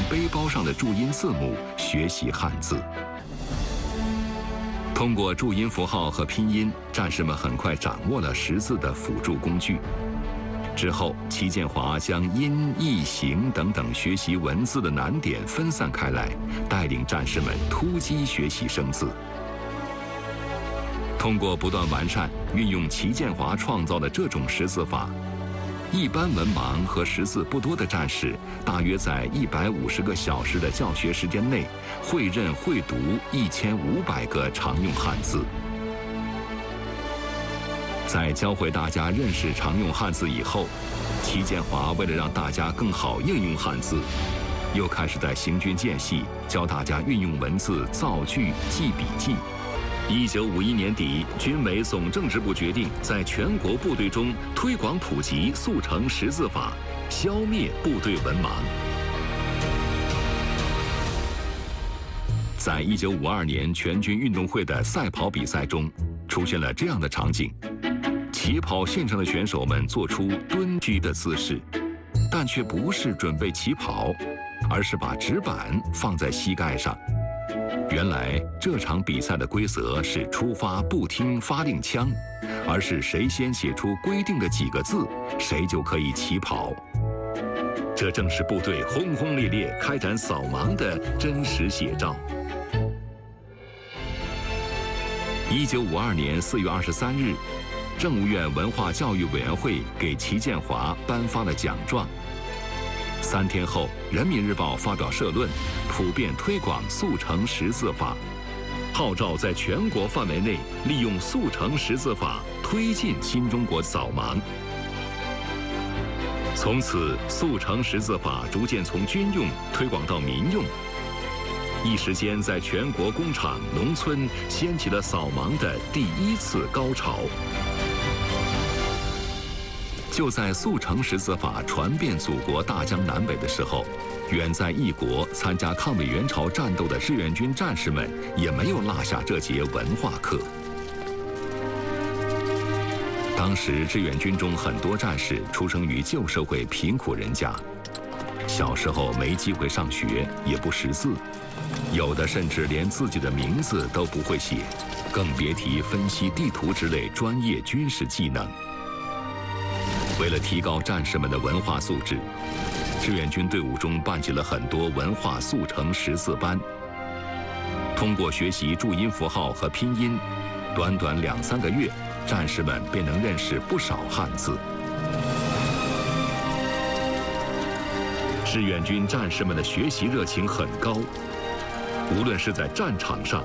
背包上的注音字母学习汉字。通过注音符号和拼音，战士们很快掌握了识字的辅助工具。之后，齐建华将音、义、形等等学习文字的难点分散开来，带领战士们突击学习生字。通过不断完善、运用齐建华创造的这种识字法，一般文盲和识字不多的战士，大约在150个小时的教学时间内，会认会读1500个常用汉字。在教会大家认识常用汉字以后，齐建华为了让大家更好应用汉字，又开始在行军间隙教大家运用文字造句、记笔记。1951年底，军委总政治部决定在全国部队中推广普及速成识字法，消灭部队文盲。在1952年全军运动会的赛跑比赛中，出现了这样的场景：起跑线上的选手们做出蹲居的姿势，但却不是准备起跑，而是把纸板放在膝盖上。原来这场比赛的规则是出发不听发令枪，而是谁先写出规定的几个字，谁就可以起跑。这正是部队轰轰烈烈开展扫盲的真实写照。1952年4月23日，政务院文化教育委员会给齐建华颁发了奖状。3天后，《人民日报》发表社论，普遍推广速成识字法，号召在全国范围内利用速成识字法推进新中国扫盲。从此，速成识字法逐渐从军用推广到民用，一时间在全国工厂、农村掀起了扫盲的第一次高潮。就在速成识字法传遍祖国大江南北的时候，远在异国参加抗美援朝战斗的志愿军战士们也没有落下这节文化课。当时志愿军中很多战士出生于旧社会贫苦人家，小时候没机会上学，也不识字，有的甚至连自己的名字都不会写，更别提分析地图之类专业军事技能。为了提高战士们的文化素质，志愿军队伍中办起了很多文化速成识字班。通过学习注音符号和拼音，短短2、3个月，战士们便能认识不少汉字。志愿军战士们的学习热情很高，无论是在战场上，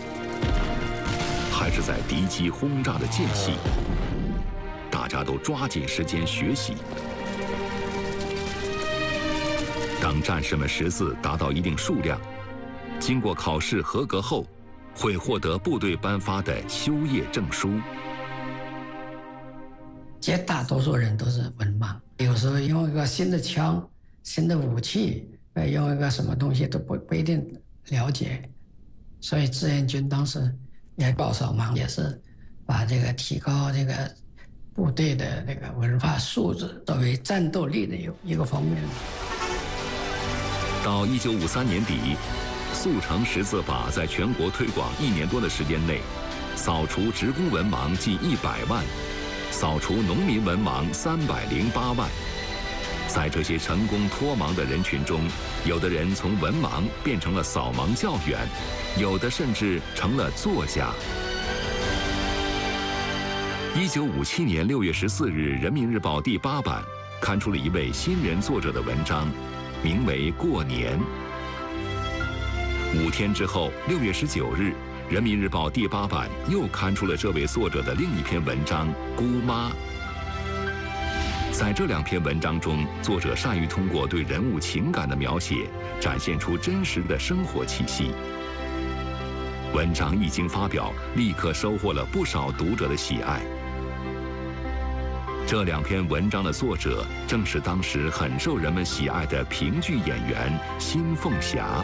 还是在敌机轰炸的间隙，大家都抓紧时间学习。当战士们识字达到一定数量，经过考试合格后，会获得部队颁发的修业证书。 绝大多数人都是文盲，有时候用一个新的枪、新的武器，用一个什么东西都不一定了解，所以志愿军当时也搞扫盲，也是把这个提高这个部队的这个文化素质作为战斗力的一个方面。 到1953年底，速成识字法在全国推广1年多的时间内，扫除职工文盲近100万，扫除农民文盲308万。在这些成功脱盲的人群中，有的人从文盲变成了扫盲教员，有的甚至成了作家。1957年6月14日，《人民日报》第8版刊出了一位新人作者的文章，名为《过年》。5天之后，6月19日，《人民日报》第8版又刊出了这位作者的另一篇文章《姑妈》。在这2篇文章中，作者善于通过对人物情感的描写，展现出真实的生活气息。文章一经发表，立刻收获了不少读者的喜爱。这2篇文章的作者正是当时很受人们喜爱的评剧演员辛凤霞。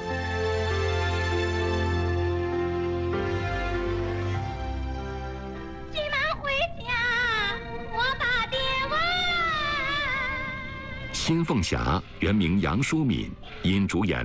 急忙回家，我把爹问。 辛凤霞原名杨淑敏，因主演